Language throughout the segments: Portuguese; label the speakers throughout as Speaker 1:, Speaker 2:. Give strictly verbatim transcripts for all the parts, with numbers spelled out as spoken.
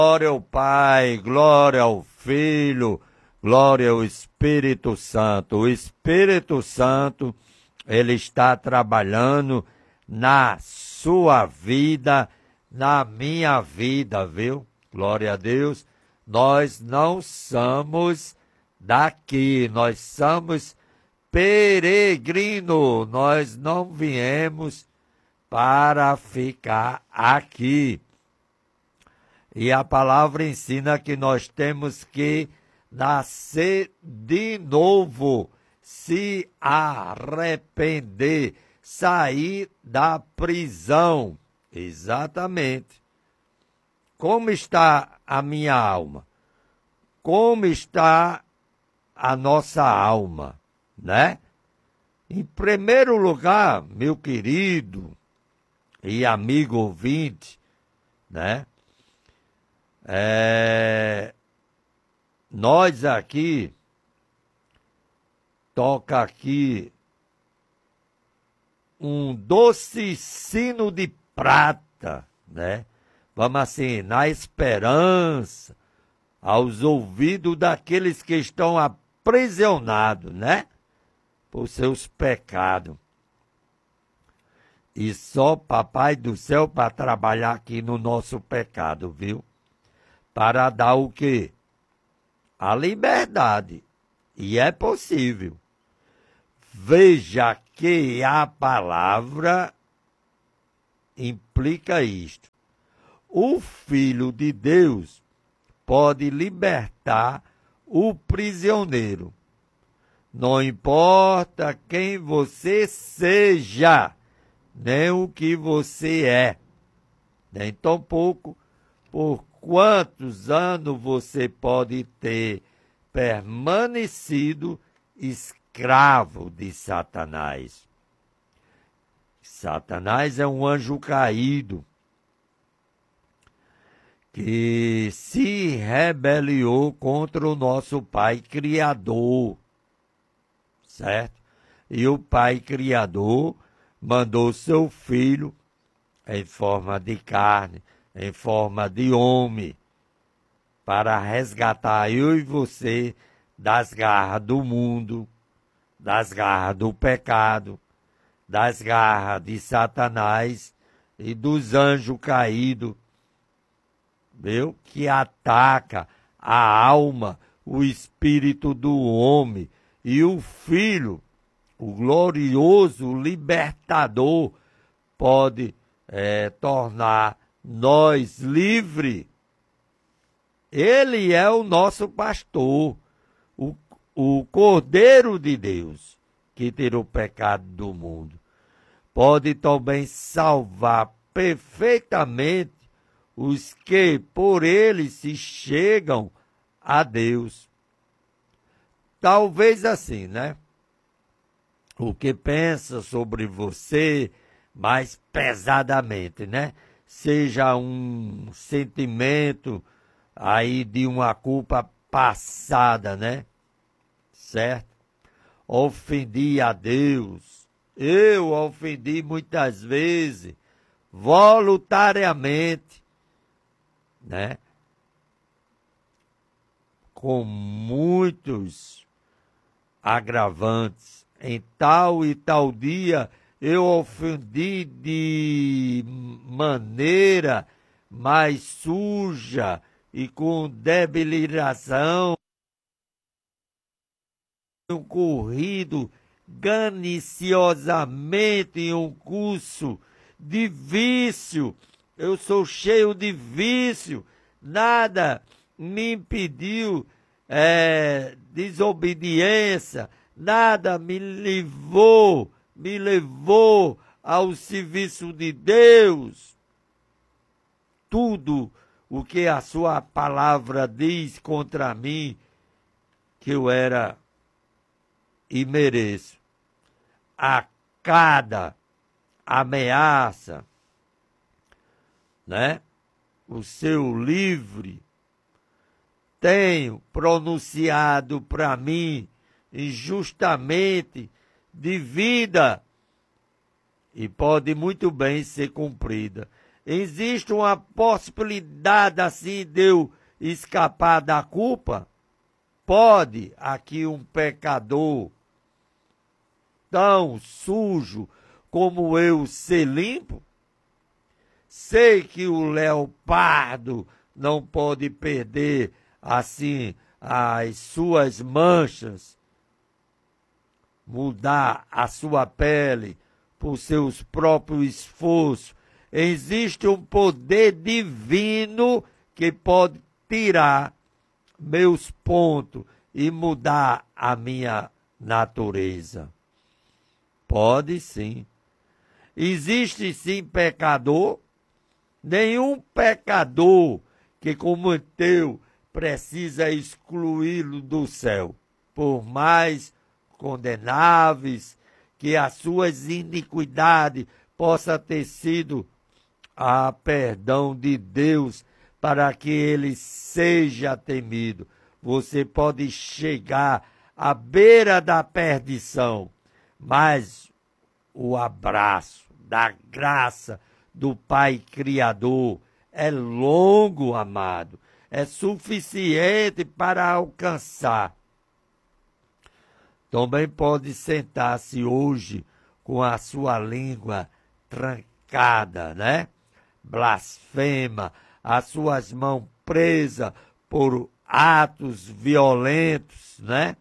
Speaker 1: Glória ao Pai, glória ao Filho, glória ao Espírito Santo. O Espírito Santo, ele está trabalhando na sua vida, na minha vida, viu? Glória a Deus. Nós não somos daqui, nós somos peregrinos, nós não viemos para ficar aqui. E a palavra ensina que nós temos que nascer de novo, se arrepender, sair da prisão. Exatamente. Como está a minha alma? Como está a nossa alma, né? Em primeiro lugar, meu querido e amigo ouvinte, né? É, nós aqui, toca aqui um doce sino de prata, né? Vamos assim, na esperança, aos ouvidos daqueles que estão aprisionados, né? Por seus pecados. E só Papai do Céu para trabalhar aqui no nosso pecado, viu? Para dar o quê? A liberdade. E é possível. Veja que a palavra implica isto. O Filho de Deus pode libertar o prisioneiro. Não importa quem você seja, nem o que você é, nem tão pouco por quantos anos você pode ter permanecido escravo de Satanás. Satanás é um anjo caído que se rebeliou contra o nosso Pai Criador, certo? E o Pai Criador mandou seu Filho em forma de carne, em forma de homem, para resgatar eu e você das garras do mundo, das garras do pecado, das garras de Satanás e dos anjos caídos, viu? Que ataca a alma, o espírito do homem, e o Filho, o glorioso libertador, pode é, tornar nós livres. Ele é o nosso pastor, o, o Cordeiro de Deus, que tirou o pecado do mundo. Pode também salvar perfeitamente os que por ele se chegam a Deus. Talvez assim, né? O que pensa sobre você mais pesadamente, né? Seja um sentimento aí de uma culpa passada, né? Certo? Ofendi a Deus. Eu ofendi muitas vezes, voluntariamente, né? Com muitos agravantes. Em tal e tal dia eu ofendi de maneira mais suja e com debilitação, corrido ganiciosamente em um curso de vício. Eu sou cheio de vício, nada me impediu é, desobediência, nada me levou, me levou ao serviço de Deus. Tudo o que a sua palavra diz contra mim, que eu era e mereço. A cada ameaça, né? O seu livre tenho pronunciado para mim injustamente de vida e pode muito bem ser cumprida. Existe uma possibilidade assim de eu escapar da culpa? Pode aqui um pecador tão sujo como eu ser limpo? Sei que o leopardo não pode perder assim as suas manchas, mudar a sua pele por seus próprios esforços. Existe um poder divino que pode tirar meus pontos e mudar a minha natureza. Pode sim. Existe sim pecador. Nenhum pecador que cometeu precisa excluí-lo do céu, por mais condenáveis que as suas iniquidades possa ter sido a perdão de Deus para que ele seja temido. Você pode chegar à beira da perdição, mas o abraço da graça do Pai Criador é longo, amado, é suficiente para alcançar. Também pode sentar-se hoje com a sua língua trancada, né? Blasfema, as suas mãos presas por atos violentos, né?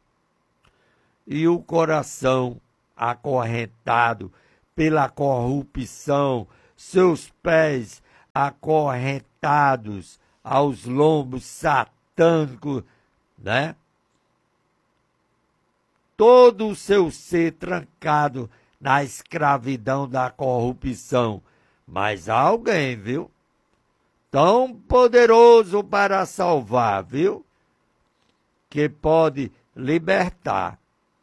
Speaker 1: E o coração acorrentado pela corrupção, seus pés acorrentados aos lombos satânicos, né? Todo o seu ser trancado na escravidão da corrupção. Mas há alguém, viu? Tão poderoso para salvar, viu? Que pode libertar.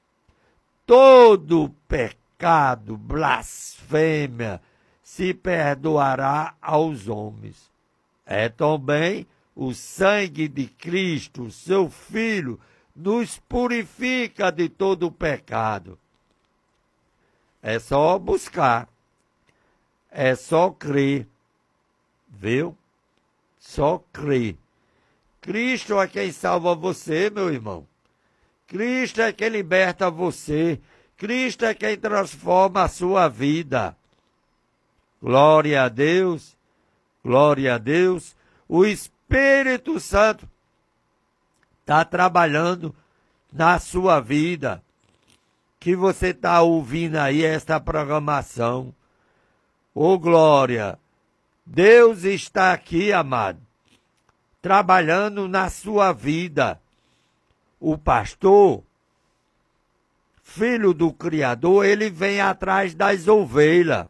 Speaker 1: Todo pecado, blasfêmia, se perdoará aos homens. É também o sangue de Cristo, seu Filho, nos purifica de todo o pecado. É só buscar, é só crer, viu? Só crer. Cristo é quem salva você, meu irmão. Cristo é quem liberta você. Cristo é quem transforma a sua vida. Glória a Deus, glória a Deus. O Espírito Santo está trabalhando na sua vida. Que você está ouvindo aí esta programação. Ô glória, Deus está aqui, amado, trabalhando na sua vida. O pastor, filho do Criador, ele vem atrás das ovelhas.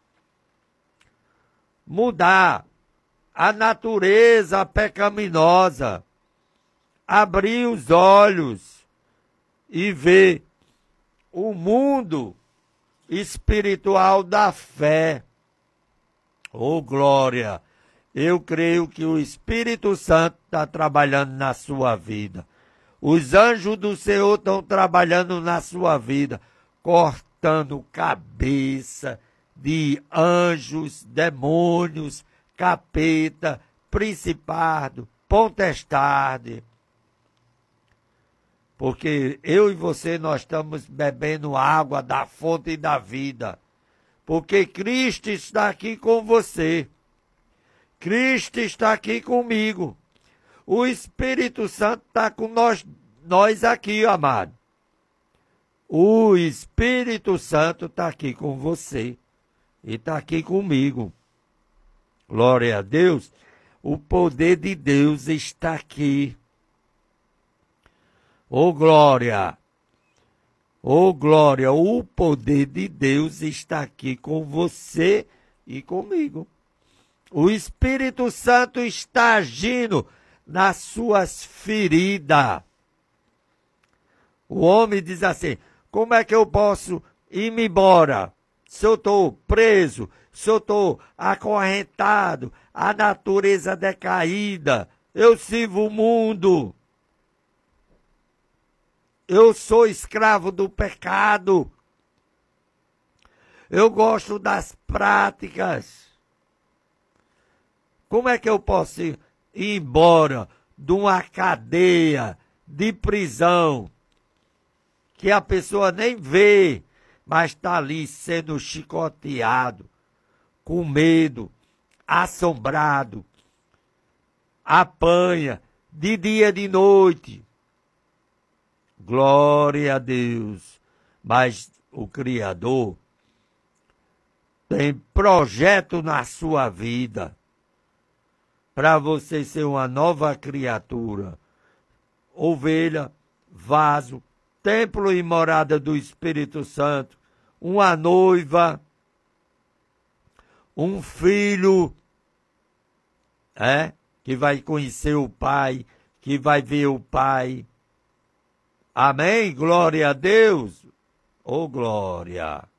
Speaker 1: Mudar a natureza pecaminosa, abrir os olhos e ver o mundo espiritual da fé. Oh, glória! Eu creio que o Espírito Santo está trabalhando na sua vida. Os anjos do Senhor estão trabalhando na sua vida, cortando cabeça de anjos, demônios, capeta, principado, potestade. Porque eu e você, nós estamos bebendo água da fonte da vida. Porque Cristo está aqui com você. Cristo está aqui comigo. O Espírito Santo está com nós, nós aqui, amado. O Espírito Santo está aqui com você. E está aqui comigo. Glória a Deus. O poder de Deus está aqui. Ô glória! Ô glória! O poder de Deus está aqui com você e comigo. O Espírito Santo está agindo nas suas feridas. O homem diz assim: como é que eu posso ir-me embora? Se eu estou preso, se eu estou acorrentado, a natureza decaída, eu sirvo o mundo. Eu sou escravo do pecado. Eu gosto das práticas. Como é que eu posso ir embora de uma cadeia de prisão que a pessoa nem vê, mas está ali sendo chicoteado, com medo, assombrado, apanha de dia e de noite. Glória a Deus. Mas o Criador tem projeto na sua vida para você ser uma nova criatura. Ovelha, vaso, templo e morada do Espírito Santo, uma noiva, um filho, é, que vai conhecer o Pai, que vai ver o Pai. Amém? Glória a Deus. Oh, glória.